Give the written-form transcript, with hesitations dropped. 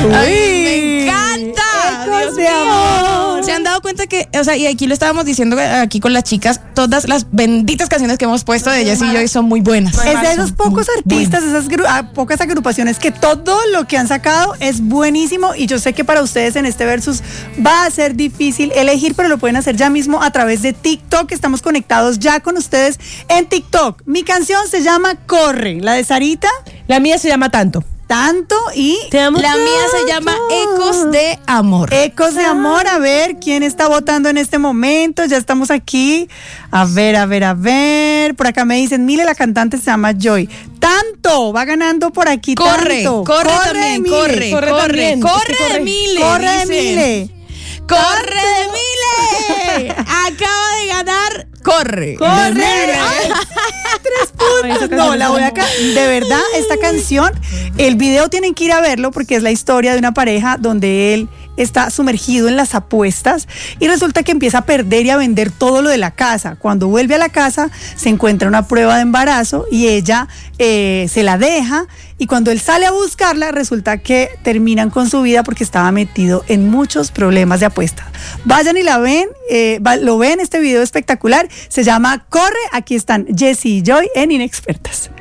Me encanta. Ecos de amor. Se han dado cuenta que, o sea, y aquí lo estábamos diciendo aquí con las chicas, todas las benditas canciones que hemos puesto de Jessy y Joy son muy buenas. Es de esos pocos artistas, esas pocas agrupaciones que todo lo que han sacado es buenísimo, y yo sé que para ustedes en este versus va a ser difícil elegir, pero lo pueden hacer ya mismo a través de TikTok. Estamos conectados ya con ustedes en TikTok. Mi canción se llama Corre, la de Sarita. La mía se llama Tanto. Y la mía se llama Ecos de Amor. Ecos de Amor. A ver, ¿quién está votando en este momento? Ya estamos aquí. A ver. Por acá me dicen, Mile, la cantante se llama Joy. Tanto, va ganando por aquí. Corre también, Mile. corre de Mile. Corre de Mile. Corre de Mile. Acaba de ganar. Corre. 3 puntos. No, la voy a de verdad, esta canción, el video tienen que ir a verlo porque es la historia de una pareja donde él está sumergido en las apuestas y resulta que empieza a perder y a vender todo lo de la casa. Cuando vuelve a la casa se encuentra una prueba de embarazo y ella se la deja, y cuando él sale a buscarla resulta que terminan con su vida porque estaba metido en muchos problemas de apuestas. Vayan y la ven, lo ven, este video espectacular, se llama Corre. Aquí están Jessy y Joy en Inexpertas.